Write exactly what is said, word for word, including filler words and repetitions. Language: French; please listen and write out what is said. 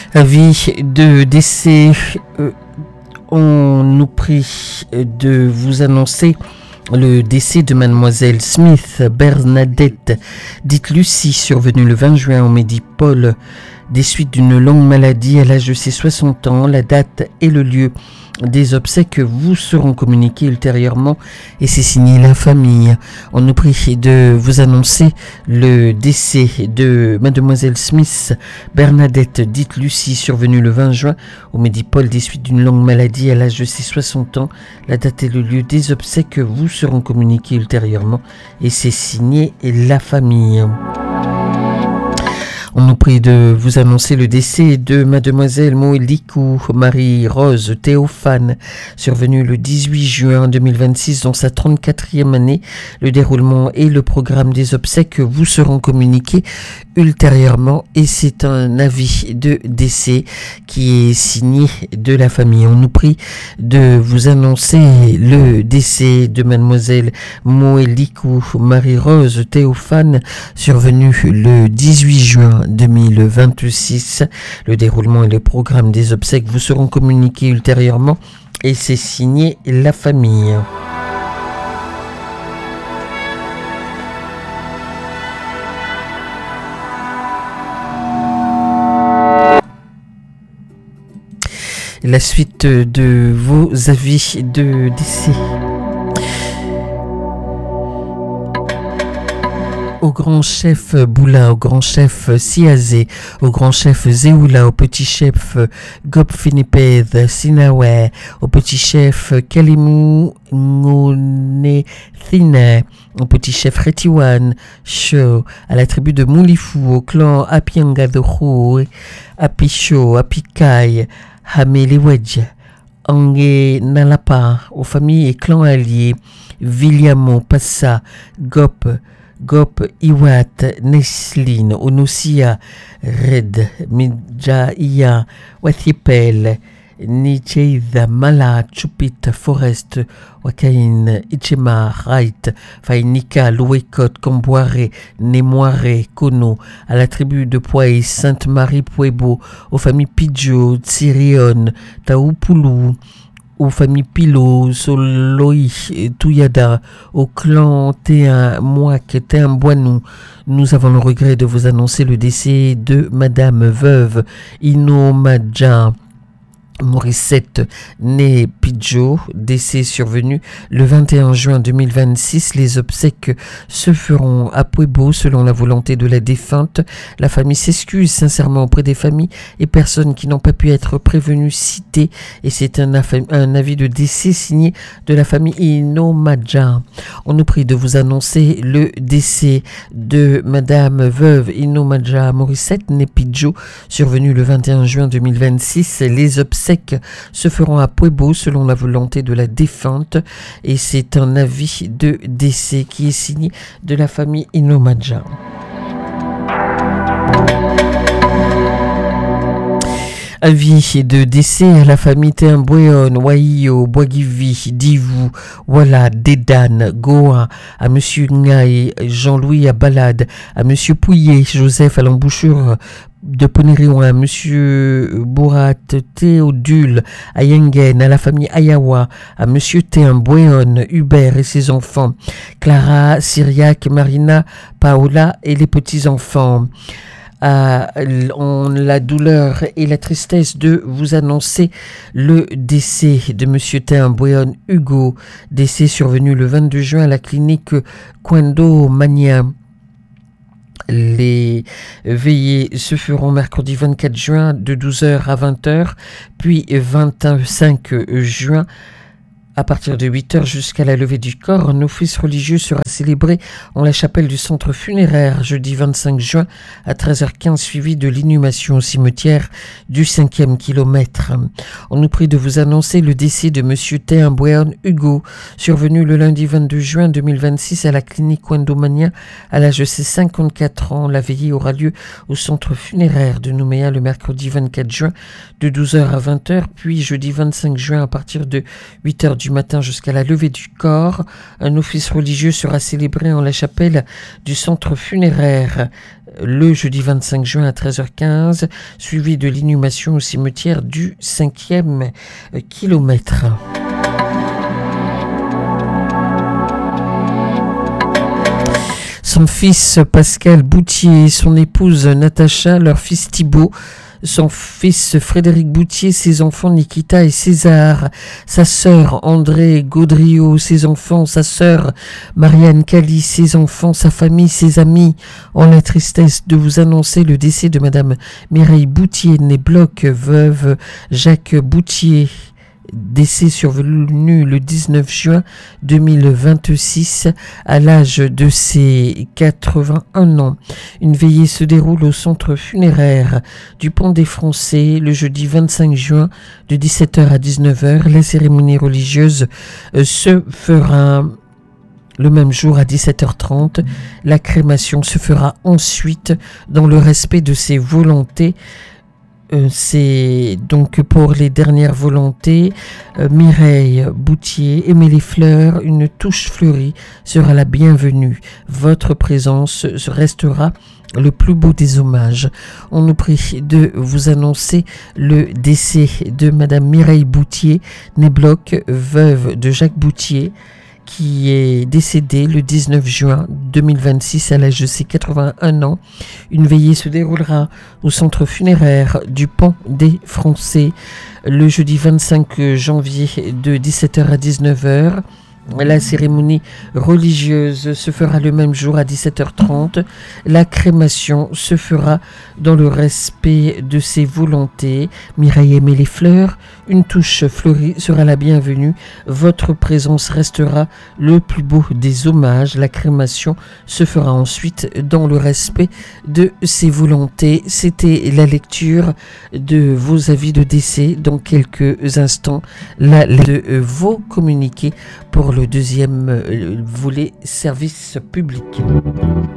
Avis de décès, euh, on nous prie de vous annoncer le décès de mademoiselle Smith Bernadette, dite Lucie, survenue le vingt juin au Médipôle, des suites d'une longue maladie à l'âge de ses soixante ans. La date et le lieu des obsèques vous seront communiqués ultérieurement et c'est signé la famille. On nous prie de vous annoncer le décès de mademoiselle Smith Bernadette, dite Lucie, survenue le vingt juin au Médipôle des suites d'une longue maladie à l'âge de ses soixante ans. La date et le lieu des obsèques vous seront communiqués ultérieurement et c'est signé la famille. On nous prie de vous annoncer le décès de mademoiselle Moelikou Marie-Rose Théophane, survenue le dix-huit juin deux mille vingt-six dans sa trente-quatrième année. Le déroulement et le programme des obsèques vous seront communiqués ultérieurement et c'est un avis de décès qui est signé de la famille. On nous prie de vous annoncer le décès de mademoiselle Moelikou Marie-Rose Théophane, survenue le dix-huit juin deux mille vingt-six. Le déroulement et le programme des obsèques vous seront communiqués ultérieurement et c'est signé la famille. La suite de vos avis de décès. Au grand chef Boula, au grand chef Siazé, au grand chef Zéoula, au petit chef Gop Finiped Sinawe, au petit chef Kalimou Ngone Thine, au petit chef Retiwan Sho, à la tribu de Moulifou, au clan Apiangadoro, Apicho, Apikai, Hameliwedj, Angé Nalapa, aux familles et clans alliés, Viliamo, Passa, Gop, Gop, Iwat, Nesline, Onusia, Red, Midjaïa, Wathipel, Nicheida, Mala, Chupit, Forest, Wakain, Ichema, Rait, Fainika, Louekot, Comboire, Nemoire, Kono, à la tribu de Poix, Sainte-Marie, Puebo, aux familles Pidjo, Tsirion, Taoupulu, aux familles Pilo, Soloi, Touyada, au clan Théun, Mouak, Théun Boinou, nous avons le regret de vous annoncer le décès de Madame Veuve Inomadja Morissette, née Pidjo, décès survenu le vingt et un juin deux mille vingt-six. Les obsèques se feront à Puebo selon la volonté de la défunte. La famille s'excuse sincèrement auprès des familles et personnes qui n'ont pas pu être prévenues citées et c'est un, un avis de décès signé de la famille Inomadja. On nous prie de vous annoncer le décès de Madame Veuve Inomadja Morissette, née Pidjo, survenu le vingt et un juin deux mille vingt-six. Les obsèques se feront à Puebo selon la volonté de la défunte et c'est un avis de décès qui est signé de la famille Inomadja. Avis de décès à la famille Théambouéon, Waïo, Boagivi, Divou, Wala, Dédane, Goa, à Monsieur Ngaï, Jean-Louis à Balade, à Monsieur Pouillet, Joseph à l'embouchure de Ponérion, à Monsieur Borat Théodule, à Yengen, à la famille Ayawa, à Monsieur Théambouéon, Hubert et ses enfants, Clara, Syriac, Marina, Paola et les petits-enfants. À on, la douleur et la tristesse de vous annoncer le décès de Monsieur Théambouéon Hugo, décès survenu le vingt-deux juin à la clinique Kwando Mania. Les veillées se feront mercredi vingt-quatre juin de douze heures à vingt heures, puis vingt-cinq juin à partir de huit heures jusqu'à la levée du corps. Un office religieux sera célébré en la chapelle du centre funéraire jeudi vingt-cinq juin à treize heures quinze, suivi de l'inhumation au cimetière du cinquième kilomètre. On nous prie de vous annoncer le décès de Monsieur Théambouéon Hugo, survenu le lundi vingt-deux juin deux mille vingt-six à la clinique Wendomania à l'âge de ses cinquante-quatre ans. La veillée aura lieu au centre funéraire de Nouméa le mercredi vingt-quatre juin de douze heures à vingt heures, puis jeudi vingt-cinq juin à partir de huit heures du du matin jusqu'à la levée du corps. Un office religieux sera célébré en la chapelle du centre funéraire le jeudi vingt-cinq juin à treize heures quinze, suivi de l'inhumation au cimetière du cinquième kilomètre. Son fils Pascal Boutier, son épouse Natacha, leur fils Thibault, son fils Frédéric Boutier, ses enfants Nikita et César, sa sœur André Gaudriot, ses enfants, sa sœur Marianne Cali, ses enfants, sa famille, ses amis, ont la tristesse de vous annoncer le décès de Madame Mireille Boutier, née Bloch, veuve Jacques Boutier. Décès survenu le dix-neuf juin deux mille vingt-six à l'âge de ses quatre-vingt-un ans. Une veillée se déroule au centre funéraire du Pont des Français le jeudi vingt-cinq juin de dix-sept heures à dix-neuf heures. La cérémonie religieuse se fera le même jour à dix-sept heures trente. La crémation se fera ensuite dans le respect de ses volontés. Euh, c'est donc pour les dernières volontés, euh, Mireille Boutier, aimer les fleurs, une touche fleurie sera la bienvenue. Votre présence restera le plus beau des hommages. On nous prie de vous annoncer le décès de Madame Mireille Boutier, née Bloch, veuve de Jacques Boutier, qui est décédée le dix-neuf juin deux mille vingt-six à l'âge de ses quatre-vingt-un ans. Une veillée se déroulera au centre funéraire du Pont des Français le jeudi vingt-cinq janvier de dix-sept heures à dix-neuf heures. La cérémonie religieuse se fera le même jour à dix-sept heures trente. La crémation se fera dans le respect de ses volontés. Mireille aimait les fleurs. Une touche fleurie sera la bienvenue. Votre présence restera le plus beau des hommages. La crémation se fera ensuite dans le respect de ses volontés. C'était la lecture de vos avis de décès. Dans quelques instants, la de vos communiqués pour le deuxième volet service public.